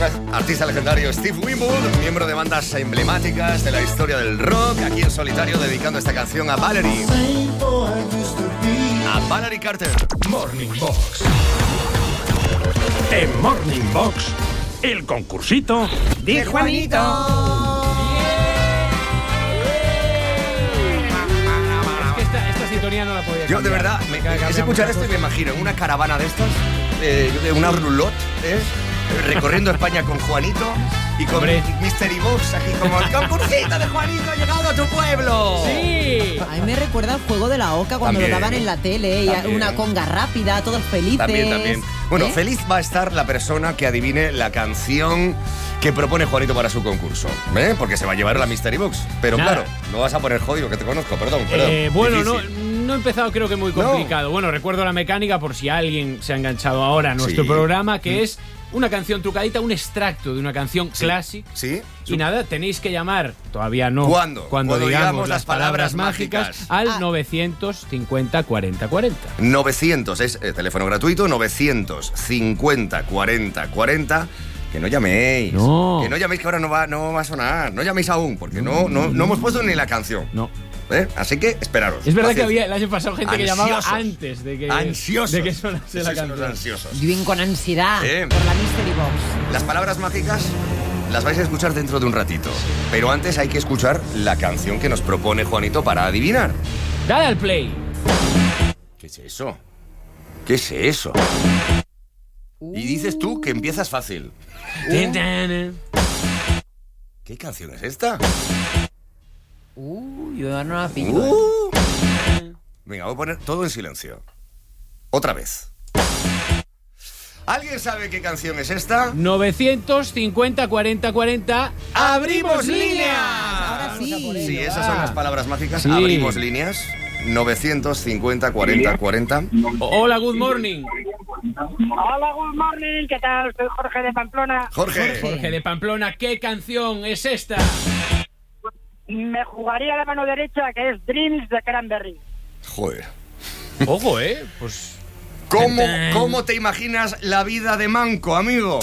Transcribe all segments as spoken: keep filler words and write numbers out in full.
artista legendario Steve Winwood, miembro de bandas emblemáticas de la historia del rock, aquí en solitario dedicando esta canción a Valerie. A Valerie Carter. Morning Box. En Morning Box, el concursito de Juanito. No la podía Yo de verdad, me, es escuchar esto y me imagino una caravana de estas, eh, una roulotte, ¿eh? recorriendo España con Juanito y con Mystery Box aquí como el concursito de Juanito ha llegado a tu pueblo. Sí. A mí me recuerda al juego de la oca cuando También, lo daban en la tele, y una conga rápida, todos felices. También, también. Bueno, ¿Eh? feliz va a estar la persona que adivine la canción que propone Juanito para su concurso, ¿eh? Porque se va a llevar la Mystery Box. Pero Nada. claro, no vas a poner jodido, que te conozco, perdón, perdón. Eh, bueno, no, Difícil. no he empezado, creo que muy complicado. No. Bueno, recuerdo la mecánica por si alguien se ha enganchado ahora a nuestro Sí. programa, que Mm. es una canción trucadita, un extracto de una canción Sí. clásica. Sí. Y nada, tenéis que llamar, todavía no. ¿Cuándo? Cuando, Cuando digamos, digamos las palabras, mágicas, mágicas. al Ah. novecientos cincuenta cuarenta cuarenta. novecientos, es eh, teléfono gratuito, novecientos cincuenta cuarenta cuarenta. Que no llaméis. No. Que no llaméis, que ahora no va, no va a sonar. No llaméis aún, porque no, no, no hemos puesto ni la canción. No. ¿Eh? Así que esperaros. Es verdad que Paciencia. había el año pasado gente que llamaba Ansiosos. antes de que, Ansiosos. de que sonase la Sois unos canción. ansiosos. Viven con ansiedad Eh. por la Mystery Box. Las palabras mágicas las vais a escuchar dentro de un ratito. Pero antes hay que escuchar la canción que nos propone Juanito para adivinar. Dale al play. ¿Qué es eso? ¿Qué es eso? Y dices tú que empiezas fácil. ¿Qué canción es esta? Uh, yo no la pillo. Uh. Venga, voy a poner todo en silencio. Otra vez. ¿Alguien sabe qué canción es esta? novecientos cincuenta cuarenta cuarenta. ¡Abrimos líneas! Ahora sí. Sí, esas son las palabras mágicas. Sí. Abrimos líneas. novecientos cincuenta cuarenta cuarenta. Hola, good morning. Hola, good morning, ¿qué tal? Soy Jorge de Pamplona. Jorge. Jorge de Pamplona, ¿qué canción es esta? Me jugaría la mano derecha, que es Dreams de Cranberry. Joder. Ojo, ¿eh? Pues... ¿Cómo, ¿Cómo te imaginas la vida de Manco, amigo?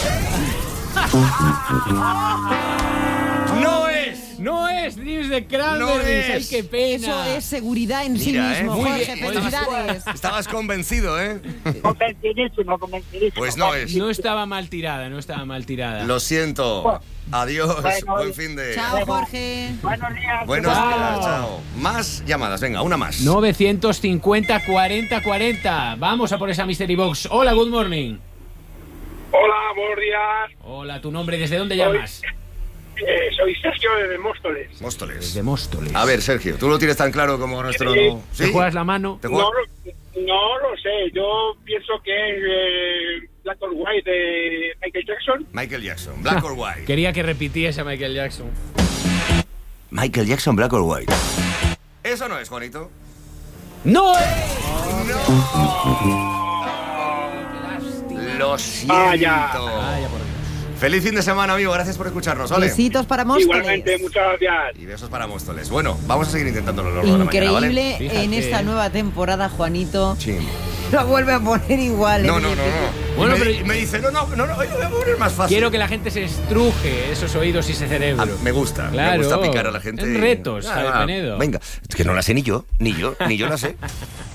¡No es! No es Dreams de No Cranberries. es. ¡Ay, qué pena! Eso es seguridad en sí Mira, ¿eh? mismo, Muy Jorge. bien. Felicidades. Estabas convencido, ¿eh? Convencidísimo, convencidísimo. Pues no es. No estaba mal tirada, no estaba mal tirada. Lo siento. Adiós. Bueno, Buen fin de... Chao, Jorge. Buenos días. Buenos Chao. días, chao. Más llamadas, venga, una más. novecientos cincuenta cuarenta cuarenta. Vamos a por esa Mystery Box. Hola, good morning. Hola, buenos días. Hola, tu nombre, ¿desde dónde llamas? Eh, soy Sergio de Móstoles. Móstoles. Desde Móstoles. A ver, Sergio, ¿tú lo tienes tan claro como nuestro... Sí. ¿Te juegas la mano? ¿Te No, juegas? lo- no lo sé, yo pienso que es eh, Black or White de Michael Jackson. Michael Jackson, Black or White. Quería que repitiese a Michael Jackson. Michael Jackson, Black or White. Eso no es, Juanito. ¡No es! Lo siento. Vaya. Vaya por Dios. Feliz fin de semana, amigo. Gracias por escucharnos, ¿vale? Besitos para Móstoles. Igualmente, muchas gracias. Y besos para Móstoles. Bueno, vamos a seguir intentándolo a lo largo de la Increíble mañana, ¿vale? Fíjate. en esta nueva temporada, Juanito. Sí. Lo vuelve a poner igual. No, es no, no, difícil. no. Bueno, Y me, pero- y me dice, no, no, no, no, hoy lo voy a poner más fácil. Quiero que la gente se estruje esos oídos y ese cerebro. Ah, me gusta, Claro. me gusta picar a la gente. En retos, Ah, Javi ah, Penedo. Venga, es que no la sé ni yo, ni yo, ni yo la sé.